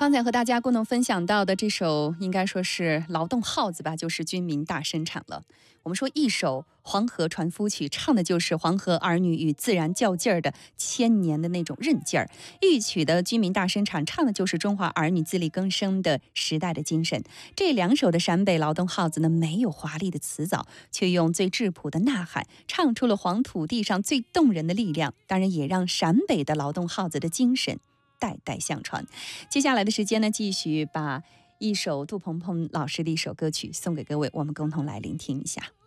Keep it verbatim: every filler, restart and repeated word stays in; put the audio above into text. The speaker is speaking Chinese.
刚才和大家共同分享到的这首应该说是劳动号子吧，就是军民大生产了。我们说一首黄河船夫曲，唱的就是黄河儿女与自然较劲儿的千年的那种韧劲儿；豫曲的军民大生产，唱的就是中华儿女自力更生的时代的精神。这两首的陕北劳动号子呢，没有华丽的词藻，却用最质朴的呐喊，唱出了黄土地上最动人的力量，当然也让陕北的劳动号子的精神代代相传。接下来的时间呢，继续把一首杜鹏鹏老师的一首歌曲送给各位，我们共同来聆听一下。